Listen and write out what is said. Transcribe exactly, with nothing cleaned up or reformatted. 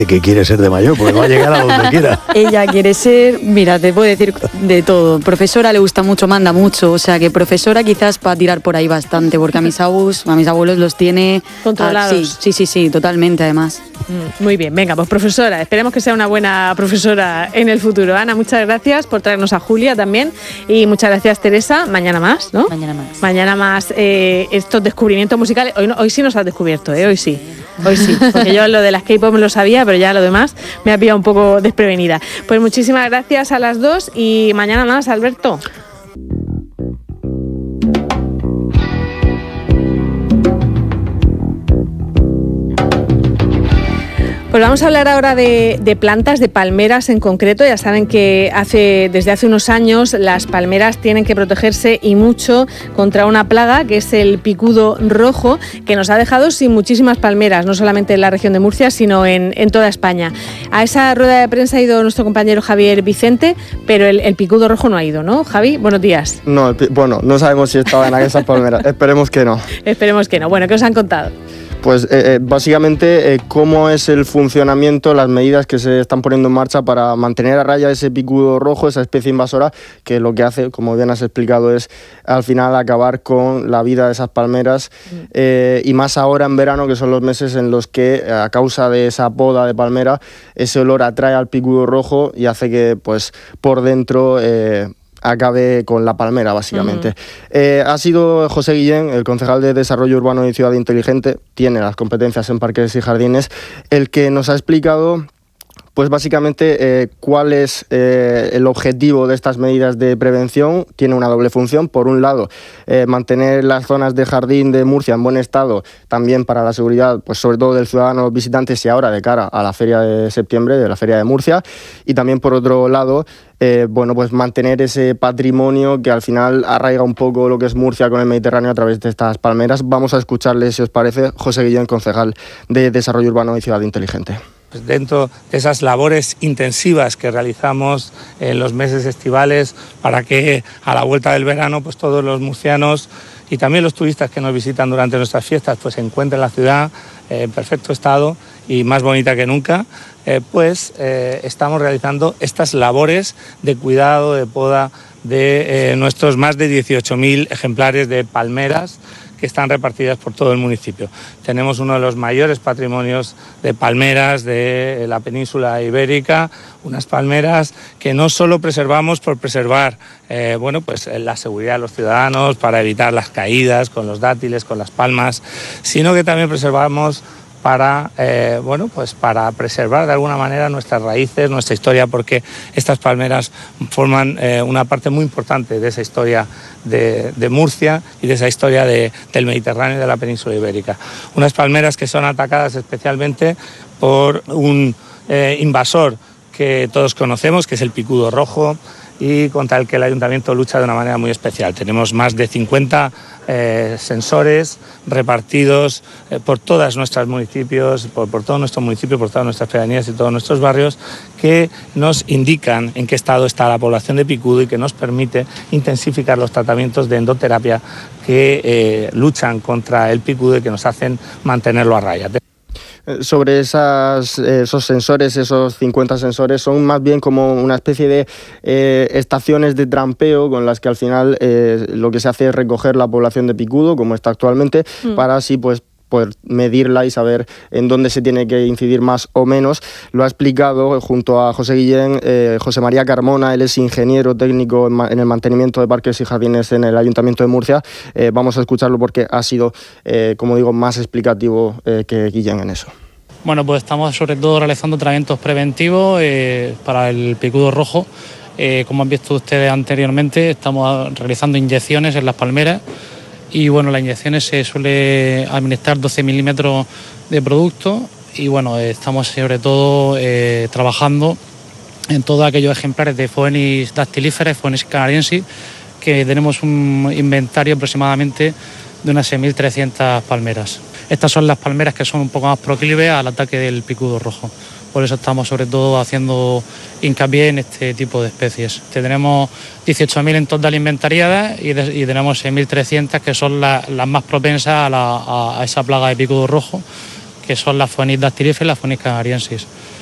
Que quiere ser de mayor, porque va a llegar a donde quiera. Ella quiere ser, mira, te puedo decir de todo. Profesora le gusta mucho, manda mucho, o sea que profesora quizás para tirar por ahí bastante, porque a mis abuelos, a mis abuelos los tiene controlados. Ah, sí, sí, sí, sí, totalmente además. Mm, muy bien, venga, pues profesora, esperemos que sea una buena profesora en el futuro. Ana, muchas gracias por traernos a Julia también y muchas gracias Teresa. Mañana más, ¿no? Mañana más. Mañana más eh, estos descubrimientos musicales. Hoy, no, hoy sí nos has descubierto, ¿eh? Hoy sí. Hoy sí, porque yo lo de las K-pop lo sabía, pero ya lo demás me ha pillado un poco desprevenida. Pues muchísimas gracias a las dos y mañana más, Alberto. Pues vamos a hablar ahora de, de plantas, de palmeras en concreto. Ya saben que hace, desde hace unos años las palmeras tienen que protegerse y mucho contra una plaga que es el picudo rojo, que nos ha dejado sin muchísimas palmeras, no solamente en la región de Murcia, sino en, en toda España. A esa rueda de prensa ha ido nuestro compañero Javier Vicente, pero el, el picudo rojo no ha ido, ¿no? Javi, buenos días. No, bueno, no sabemos si estaba en esas palmeras. Esperemos que no. Esperemos que no. Bueno, ¿qué os han contado? Pues eh, básicamente eh, cómo es el funcionamiento, las medidas que se están poniendo en marcha para mantener a raya ese picudo rojo, esa especie invasora, que lo que hace, como bien has explicado, es al final acabar con la vida de esas palmeras eh, y más ahora en verano, que son los meses en los que a causa de esa poda de palmera ese olor atrae al picudo rojo y hace que pues por dentro Eh, acabe con la palmera, básicamente. Uh-huh. Eh, ha sido José Guillén, el concejal de Desarrollo Urbano y Ciudad Inteligente, tiene las competencias en parques y jardines, el que nos ha explicado pues básicamente eh, cuál es eh, el objetivo de estas medidas de prevención. Tiene una doble función. Por un lado, eh, mantener las zonas de jardín de Murcia en buen estado, también para la seguridad, pues sobre todo del ciudadano, los visitantes, y ahora de cara a la feria de septiembre, de la feria de Murcia. Y también, por otro lado, eh, bueno, pues mantener ese patrimonio que al final arraiga un poco lo que es Murcia con el Mediterráneo a través de estas palmeras. Vamos a escucharle, si os parece, José Guillén, concejal de Desarrollo Urbano y Ciudad Inteligente. Pues dentro de esas labores intensivas que realizamos en los meses estivales para que a la vuelta del verano pues todos los murcianos y también los turistas que nos visitan durante nuestras fiestas pues encuentren la ciudad eh, en perfecto estado y más bonita que nunca, eh, pues eh, estamos realizando estas labores de cuidado, de poda de eh, nuestros más de dieciocho mil ejemplares de palmeras que están repartidas por todo el municipio. Tenemos uno de los mayores patrimonios de palmeras de la península ibérica, unas palmeras que no solo preservamos por preservar eh, bueno, pues, la seguridad de los ciudadanos, para evitar las caídas con los dátiles, con las palmas, sino que también preservamos para, eh, bueno, pues para preservar de alguna manera nuestras raíces, nuestra historia, porque estas palmeras forman eh, una parte muy importante de esa historia de, de Murcia y de esa historia de, del Mediterráneo y de la península ibérica. Unas palmeras que son atacadas especialmente por un eh, invasor que todos conocemos, que es el picudo rojo, y contra el que el ayuntamiento lucha de una manera muy especial. Tenemos más de cincuenta eh, sensores repartidos eh, por todos nuestros municipios, por, por todo nuestro municipio, por todas nuestras pedanías y todos nuestros barrios, que nos indican en qué estado está la población de picudo y que nos permite intensificar los tratamientos de endoterapia que eh, luchan contra el picudo y que nos hacen mantenerlo a raya. Sobre esas, esos sensores, esos cincuenta sensores, son más bien como una especie de eh, estaciones de trampeo con las que al final eh, lo que se hace es recoger la población de picudo, como está actualmente, mm. para así pues poder medirla y saber en dónde se tiene que incidir más o menos. Lo ha explicado junto a José Guillén, eh, José María Carmona. Él es ingeniero técnico en, ma- en el mantenimiento de parques y jardines en el Ayuntamiento de Murcia. Eh, vamos a escucharlo porque ha sido, eh, como digo, más explicativo eh, que Guillén en eso. Bueno, pues estamos sobre todo realizando tratamientos preventivos eh, para el picudo rojo. Eh, como han visto ustedes anteriormente, estamos realizando inyecciones en las palmeras. Y bueno, las inyecciones se suele administrar doce milímetros de producto y bueno, estamos sobre todo eh, trabajando en todos aquellos ejemplares de Phoenix dactilífera, Phoenix canariensis, que tenemos un inventario aproximadamente de unas seis mil trescientas palmeras. Estas son las palmeras que son un poco más proclives al ataque del picudo rojo. Por eso estamos sobre todo haciendo hincapié en este tipo de especies. Tenemos dieciocho mil en total inventariadas y, de, y tenemos seis mil trescientas que son la, las más propensas a, la, a esa plaga de picudo rojo, que son la Phoenix dactylifer y la Phoenix canariensis.